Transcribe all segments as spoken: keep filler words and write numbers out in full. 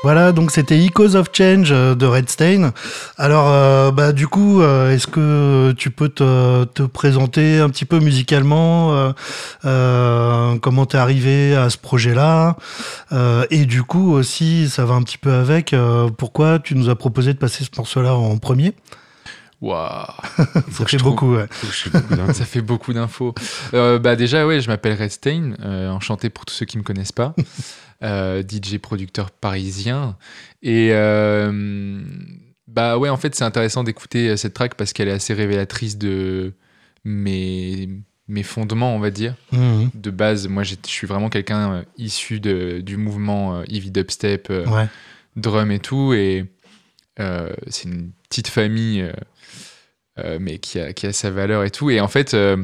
Voilà, donc c'était Echoes of Change euh, de Redstain. Alors, euh, bah, du coup, euh, est-ce que tu peux te, te présenter un petit peu musicalement euh, euh, comment t'es arrivé à ce projet-là euh, et du coup aussi, ça va un petit peu avec, euh, pourquoi tu nous as proposé de passer ce morceau-là en premier? Waouh, Ça fait beaucoup, ouais. Faut que je fasse beaucoup d'infos. Ça fait beaucoup d'infos. Euh, bah déjà, ouais, je m'appelle Redstain, euh, enchanté pour tous ceux qui me connaissent pas. Euh, D J producteur parisien. Et euh, bah ouais, en fait, c'est intéressant d'écouter cette track parce qu'elle est assez révélatrice de mes, mes fondements, on va dire. Mmh. De base, moi, j'ai- je suis vraiment quelqu'un euh, issu de, du mouvement euh, heavy dubstep, euh, Ouais. drum et tout. Et euh, c'est une petite famille, euh, euh, mais qui a, qui a sa valeur et tout. Et en fait, euh,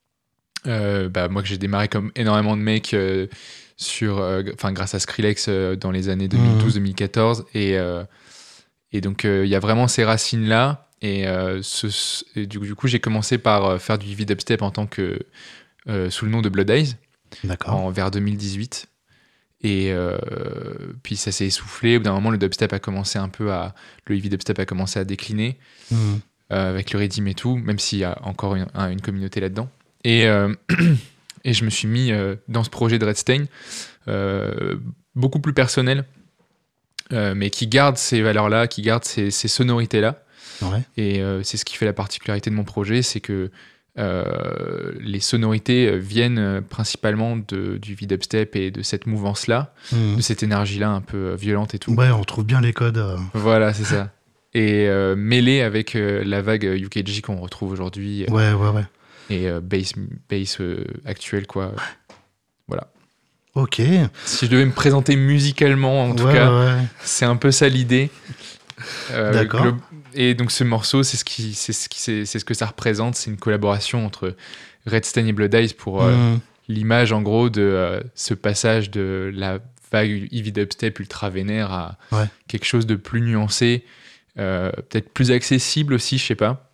euh, bah, moi, que j'ai démarré comme énormément de mecs. Euh, sur, euh, enfin, grâce à Skrillex euh, dans les années deux mille douze deux mille quatorze. Et, euh, et donc, il euh, y a vraiment ces racines-là. Et, euh, ce, et du, du coup, j'ai commencé par euh, faire du heavy dubstep en tant que, euh, sous le nom de Blood Eyes, D'accord. en, vers deux mille dix-huit. Et euh, puis, ça s'est essoufflé. Au bout d'un moment, le dubstep a commencé un peu à... Le heavy dubstep a commencé à décliner Mmh. euh, avec le Redeem et tout, même s'il y a encore une, une communauté là-dedans. Et... Euh, Et je me suis mis euh, dans ce projet de Redstain, euh, beaucoup plus personnel, euh, mais qui garde ces valeurs-là, qui garde ces, ces sonorités-là. Ouais. Et euh, c'est ce qui fait la particularité de mon projet, c'est que euh, les sonorités viennent principalement de, du V-dubstep et de cette mouvance-là, Mmh. de cette énergie-là un peu violente et tout. Ouais, on retrouve bien les codes. euh. Voilà, c'est ça. Et euh, mêlé avec euh, la vague U K G qu'on retrouve aujourd'hui. euh, Ouais, ouais, ouais. Et euh, bass, bass euh, actuel, quoi. Voilà. Ok. Si je devais me présenter musicalement, en tout Ouais, cas, ouais, ouais. c'est un peu ça l'idée. Euh, D'accord. glo- Et donc ce morceau, c'est ce, qui, c'est, ce qui, c'est, c'est ce que ça représente. C'est une collaboration entre Redstain et Blood Eyes pour euh, Mmh. l'image, en gros, de euh, ce passage de la vague heavy dubstep ultra vénère à Ouais. quelque chose de plus nuancé, euh, peut-être plus accessible aussi, je sais pas.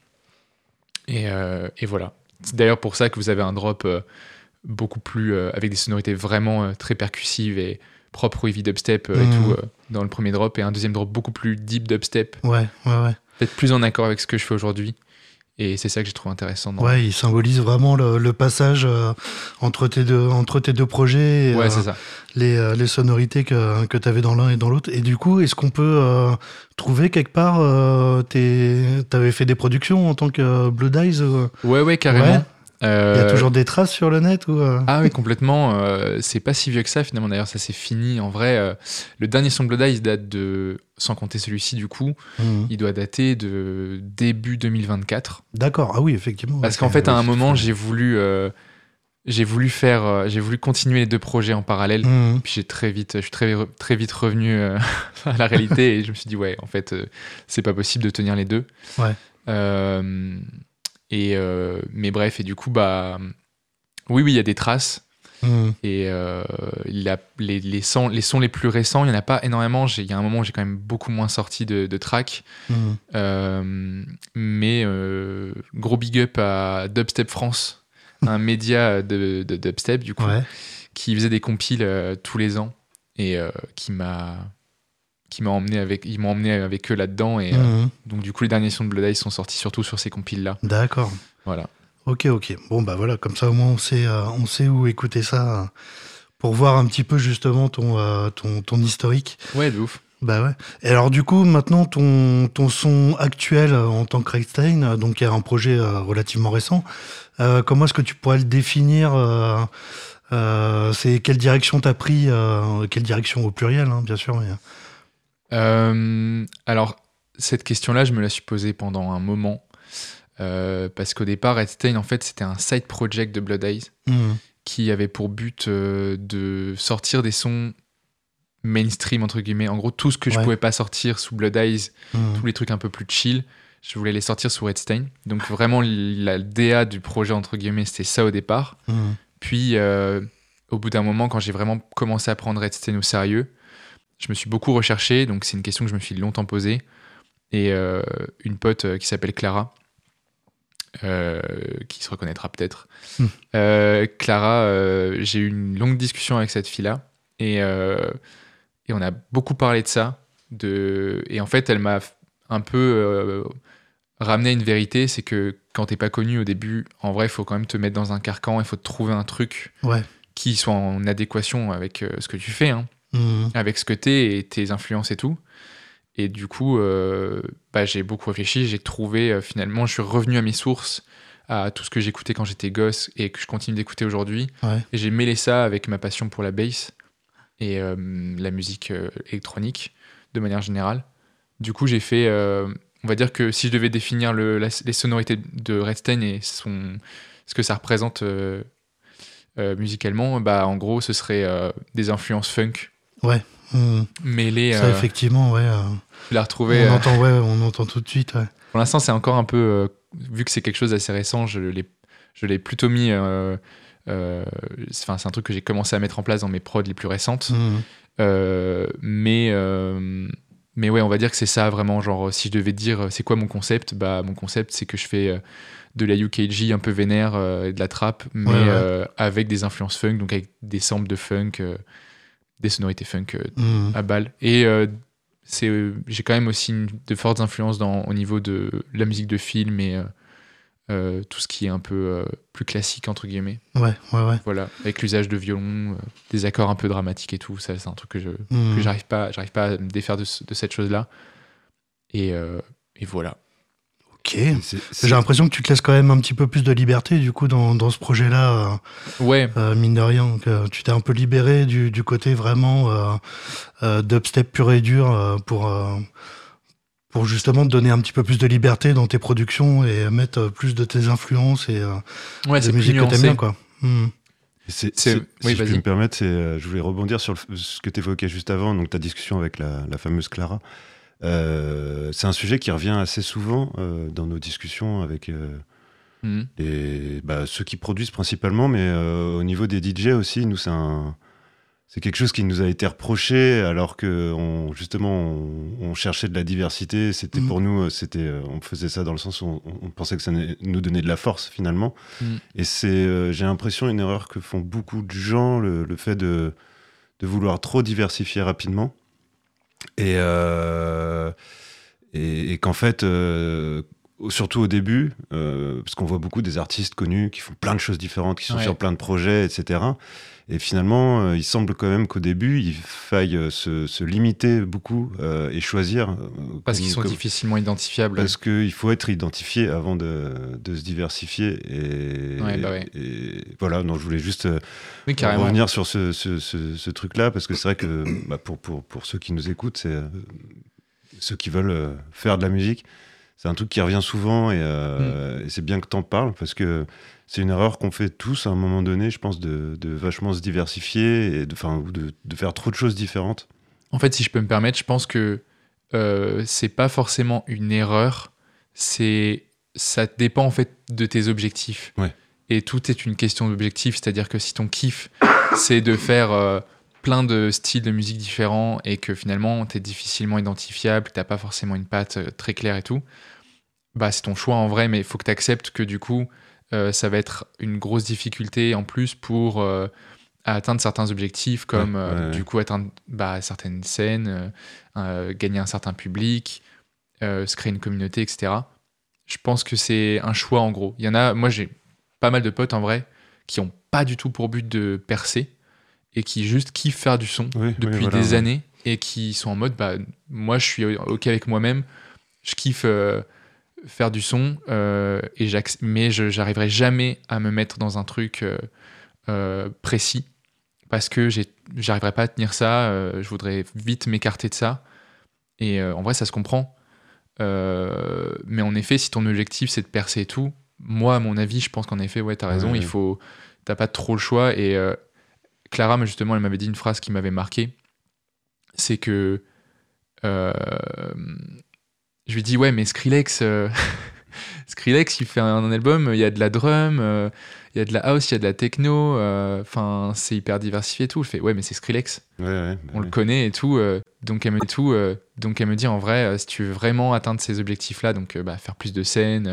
Et, euh, et voilà. C'est d'ailleurs pour ça que vous avez un drop euh, beaucoup plus euh, avec des sonorités vraiment euh, très percussives et propres au heavy dubstep euh, et Mmh. tout euh, dans le premier drop, et un deuxième drop beaucoup plus deep dubstep, Ouais, ouais, ouais. peut-être plus en accord avec ce que je fais aujourd'hui. Et c'est ça que j'ai trouvé intéressant dans... Ouais, il symbolise vraiment le, le passage euh, entre, tes deux, entre tes deux projets et Ouais, euh, c'est ça. les, euh, les sonorités que, que tu avais dans l'un et dans l'autre. Et du coup, est-ce qu'on peut euh, trouver quelque part, euh, tu avais fait des productions en tant que euh, Blood Eyes ou... Ouais, ouais, carrément. Ouais. Euh, Il y a toujours des traces sur le net ou euh... Ah oui, complètement. Euh, c'est pas si vieux que ça, finalement. D'ailleurs, ça s'est fini. En vrai, euh, le dernier son Blood Eyes date de... Sans compter celui-ci, du coup, Mmh. il doit dater de début deux mille vingt-quatre. D'accord, ah oui, effectivement. Parce ouais, qu'en c'est- fait, à oui, un c'est moment, très- j'ai voulu... euh, J'ai voulu faire, euh, j'ai voulu continuer les deux projets en parallèle. Mmh. Puis j'ai très vite, je suis très, très vite revenu euh, à la réalité et je me suis dit ouais, en fait, euh, c'est pas possible de tenir les deux. Ouais. Euh, et euh, mais bref, et du coup bah, oui oui, il y a des traces Mmh. et euh, la- les, les sons, les sons les plus récents, il y en a pas énormément. J'ai- Il y a un moment où j'ai quand même beaucoup moins sorti de, de tracks. Mmh. Euh, mais euh, gros big up à Dubstep France, un média de, de dubstep du coup, Ouais. qui faisait des compiles euh, tous les ans et euh, qui m'a qui m'a emmené avec ils m'ont emmené avec eux là-dedans et euh, Mmh. donc du coup les derniers sons de Blood Eyes sont sortis surtout sur ces compiles là. D'accord. Voilà. Ok, ok. Bon, bah voilà, comme ça au moins on sait, euh, on sait où écouter ça euh, pour voir un petit peu justement ton, euh, ton, ton historique. Ouais, de ouf. Bah ouais. Et alors du coup, maintenant ton, ton son actuel euh, en tant que Redstain, euh, donc qui est un projet euh, relativement récent, euh, comment est-ce que tu pourrais le définir euh, euh, c'est quelle direction t'as pris euh, quelle direction au pluriel, hein, bien sûr. Mais... Euh, alors cette question-là, je me la suis posée pendant un moment euh, parce qu'au départ, Redstain en fait c'était un side project de Blood Eyes Mmh. qui avait pour but euh, de sortir des sons mainstream entre guillemets, en gros tout ce que je Ouais. pouvais pas sortir sous Blood Eyes, Mmh. tous les trucs un peu plus chill, je voulais les sortir sous Redstain. Donc vraiment la D A du projet entre guillemets c'était ça au départ. Mmh. Puis euh, au bout d'un moment, quand j'ai vraiment commencé à prendre Redstain au sérieux, je me suis beaucoup recherché, donc c'est une question que je me suis longtemps posée. Et euh, une pote euh, qui s'appelle Clara, euh, qui se reconnaîtra peut-être. Mm. Euh, Clara, euh, j'ai eu une longue discussion avec cette fille-là. Et, euh, et on a beaucoup parlé de ça. De... Et en fait, elle m'a un peu euh, ramené à une vérité, c'est que quand t'es pas connu au début, en vrai, il faut quand même te mettre dans un carcan, il faut te trouver un truc Ouais. qui soit en adéquation avec euh, ce que tu fais, hein, Mmh. avec ce que t'es et tes influences et tout. Et du coup, euh, bah, j'ai beaucoup réfléchi, j'ai trouvé, euh, finalement, je suis revenu à mes sources, à tout ce que j'écoutais quand j'étais gosse et que je continue d'écouter aujourd'hui. Ouais. Et j'ai mêlé ça avec ma passion pour la bass et euh, la musique euh, électronique, de manière générale. Du coup, j'ai fait... Euh, on va dire que si je devais définir le, la, les sonorités de Redstein et son, ce que ça représente euh, euh, musicalement, bah, en gros, ce serait euh, des influences funk. Ouais. Mmh. Mêlées... Ça, euh, effectivement, ouais. Euh, tu l'as retrouvé... on, euh, entend, ouais, on entend tout de suite, ouais. Pour l'instant, c'est encore un peu... Euh, vu que c'est quelque chose d'assez récent, je l'ai, je l'ai plutôt mis... Euh, euh, c'est, c'est un truc que j'ai commencé à mettre en place dans mes prods les plus récentes. Mmh. Euh, mais, euh, mais ouais, on va dire que c'est ça, vraiment. Genre, si je devais dire c'est quoi mon concept, bah, mon concept, c'est que je fais euh, de la U K G un peu vénère euh, et de la trap, mais Ouais, ouais. euh, avec des influences funk, donc avec des samples de funk, euh, des sonorités funk euh, Mmh. à balle. Et euh, c'est, euh, j'ai quand même aussi une, de fortes influences dans, au niveau de la musique de film et euh, euh, tout ce qui est un peu euh, plus classique, entre guillemets. Ouais, ouais, ouais. Voilà, avec l'usage de violon, euh, des accords un peu dramatiques et tout, ça c'est un truc que je Mmh. que j'arrive pas, j'arrive pas à me défaire de, ce- de cette chose-là. Et, euh, et voilà. Ok. C'est- c'est- J'ai l'impression que tu te laisses quand même un petit peu plus de liberté, du coup, dans, dans ce projet-là. Euh, Ouais, euh, mine de rien, que tu t'es un peu libéré du, du côté vraiment euh, euh, dubstep pur et dur euh, pour, euh, pour justement te donner un petit peu plus de liberté dans tes productions et mettre euh, plus de tes influences et euh, ouais, de c'est plus musique que t'aimes nuancé. bien, quoi. Hmm. C'est, C'est- c'est- oui, si je vas-y. peux me permettre, c'est, euh, je voulais rebondir sur le- ce que tu évoquais juste avant, donc ta discussion avec la, la fameuse Clara. Euh, c'est un sujet qui revient assez souvent euh, dans nos discussions avec euh, Mhm. les, bah, ceux qui produisent principalement, mais euh, au niveau des D J aussi, nous, c'est, un, c'est quelque chose qui nous a été reproché alors que on, justement on, on cherchait de la diversité. C'était Mhm. pour nous, euh, c'était, euh, on faisait ça dans le sens où on, on pensait que ça nous donnait de la force finalement. Mhm. Et c'est, euh, j'ai l'impression, une erreur que font beaucoup de gens, le, le fait de, de vouloir trop diversifier rapidement. Et, euh, et, et qu'en fait, euh, surtout au début, euh, parce qu'on voit beaucoup des artistes connus qui font plein de choses différentes, qui sont Ouais. sur plein de projets, et cetera. Et finalement, euh, il semble quand même qu'au début, il faille euh, se, se limiter beaucoup euh, et choisir. euh, Parce comme- qu'ils sont comme- difficilement identifiables. Parce qu'il faut être identifié avant de, de se diversifier. Et, Ouais, bah ouais. et voilà, non, je voulais juste euh, Oui, carrément. revenir sur ce, ce, ce, ce truc-là, parce que c'est vrai que bah, pour, pour, pour ceux qui nous écoutent, c'est, euh, ceux qui veulent euh, faire de la musique, c'est un truc qui revient souvent et, euh, Mm. et c'est bien que t'en parles, parce que c'est une erreur qu'on fait tous à un moment donné, je pense, de, de vachement se diversifier et de, 'fin, ou de, de faire trop de choses différentes. En fait, si je peux me permettre, je pense que euh, c'est pas forcément une erreur. C'est, ça dépend en fait de tes objectifs. Ouais. Et tout est une question d'objectif. C'est-à-dire que si ton kiff, c'est de faire euh, plein de styles de musique différents et que finalement t'es difficilement identifiable, que t'as pas forcément une patte euh, très claire et tout, bah c'est ton choix en vrai. Mais il faut que t'acceptes que du coup, euh, ça va être une grosse difficulté en plus pour euh, atteindre certains objectifs comme Ouais, euh, ouais, ouais. du coup atteindre bah, certaines scènes, euh, euh, gagner un certain public, euh, se créer une communauté, et cetera. Je pense que c'est un choix en gros. Il y en a, moi j'ai pas mal de potes en vrai qui ont pas du tout pour but de percer et qui juste kiffent faire du son Oui, depuis oui, voilà, des ouais. années et qui sont en mode bah moi je suis ok avec moi-même, je kiffe euh, faire du son euh, et j'acc- mais je j'arriverai jamais à me mettre dans un truc euh, euh, précis parce que j'ai j'arriverai pas à tenir ça, euh, je voudrais vite m'écarter de ça et euh, en vrai ça se comprend. Euh, mais en effet, si ton objectif c'est de percer et tout, moi à mon avis, je pense qu'en effet, ouais, t'as raison, Ouais. il faut, t'as pas trop le choix. Et euh, Clara, moi, justement, elle m'avait dit une phrase qui m'avait marqué, c'est que euh, je lui dis ouais, mais Skrillex, euh, Skrillex, il fait un, un album, il y a de la drum, euh, il y a de la house, il y a de la techno, enfin c'est hyper diversifié et tout. Je fais ouais, mais c'est Skrillex. Ouais, ouais, bah On ouais. le connaît et tout, euh, donc elle me dit tout, euh, donc elle me dit en vrai, euh, si tu veux vraiment atteindre ces objectifs-là, donc euh, bah, faire plus de scènes,